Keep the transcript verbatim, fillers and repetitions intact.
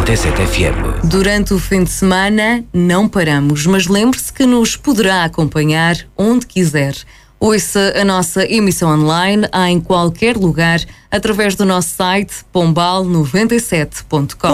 noventa e sete F M. Durante o fim de semana não paramos, mas lembre-se que nos poderá acompanhar onde quiser. Ouça a nossa emissão online em qualquer lugar através do nosso site pombal noventa e sete ponto com.